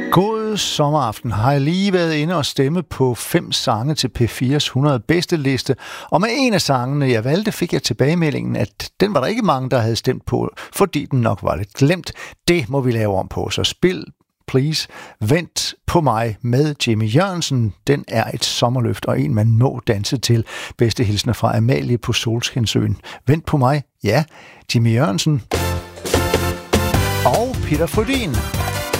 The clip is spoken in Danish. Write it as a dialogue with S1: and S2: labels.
S1: God sommeraften. Har jeg lige været inde og stemme på 5 sange til P4's 100 bedste liste, og med en af sangene, jeg valgte, fik jeg tilbagemeldingen, at den var der ikke mange, der havde stemt på, fordi den nok var lidt glemt. Det må vi lave om på, så spil please Vent på mig med Jimmy Jørgensen. Den er et sommerløft og en, man må danse til. Bedste hilsner fra Amalie på Solskinsøen. Vent på mig, ja, Jimmy Jørgensen og Peter Frödin.